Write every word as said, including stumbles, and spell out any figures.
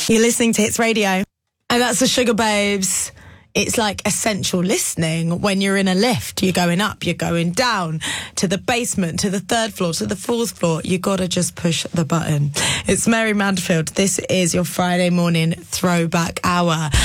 You're listening to Hits Radio. And that's the Sugar Babes. It's like essential listening when you're in a lift. You're going up, you're going down, to the basement, to the third floor, to the fourth floor. You got to just push the button. It's Mary Manfield. This is your Friday morning throwback hour.